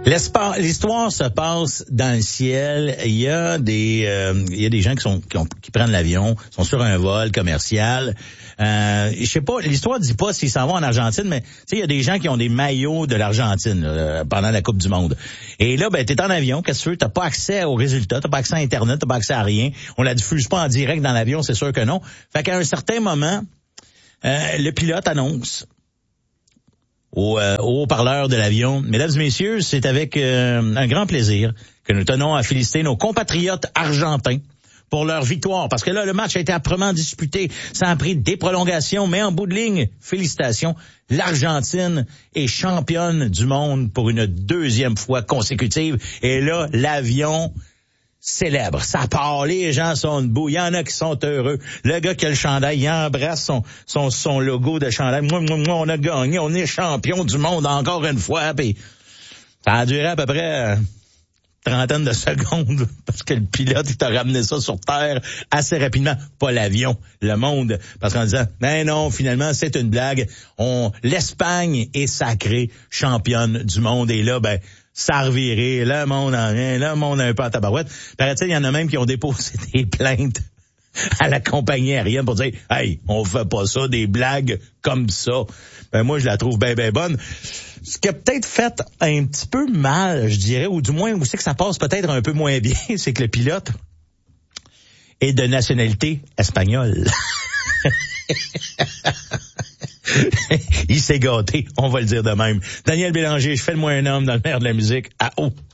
L'histoire se passe dans le ciel. Il y a des gens qui prennent l'avion, sont sur un vol commercial. Je sais pas, l'histoire dit pas s'ils s'en vont en Argentine, mais tu sais, il y a des gens qui ont des maillots de l'Argentine pendant la Coupe du Monde. Et là, ben t'es en avion, qu'est-ce que tu veux, t'as pas accès aux résultats, t'as pas accès à Internet, t'as pas accès à rien. On la diffuse pas en direct dans l'avion, c'est sûr que non. Fait qu'à un certain moment, le pilote annonce au haut-parleur de l'avion. Mesdames et messieurs, c'est avec un grand plaisir que nous tenons à féliciter nos compatriotes argentins pour leur victoire. Parce que là, le match a été âprement disputé. Ça a pris des prolongations, mais en bout de ligne, félicitations. L'Argentine est championne du monde pour une deuxième fois consécutive. Et là, l'avion célèbre. Ça part, les gens sont debout, il y en a qui sont heureux. Le gars qui a le chandail, il embrasse son logo de chandail. Moi, on a gagné, on est champion du monde encore une fois. Puis ça a duré à peu près trentaine de secondes parce que le pilote il t'a ramené ça sur terre assez rapidement. Pas l'avion, le monde. Parce qu'en disant, mais non, finalement, c'est une blague. L'Espagne est sacrée championne du monde. Et là, ben, ça a reviré, le monde en rien, le monde un peu à tabarouette. Paraît-il, il y en a même qui ont déposé des plaintes à la compagnie aérienne pour dire, hey, on fait pas ça, des blagues comme ça. Ben, moi, je la trouve bien bonne. Ce qui a peut-être fait un petit peu mal, je dirais, ou du moins, où c'est que ça passe peut-être un peu moins bien, c'est que le pilote est de nationalité espagnole. Il s'est gâté, on va le dire de même. Daniel Bélanger, je fais le moins un homme dans le meilleur de la musique à haut.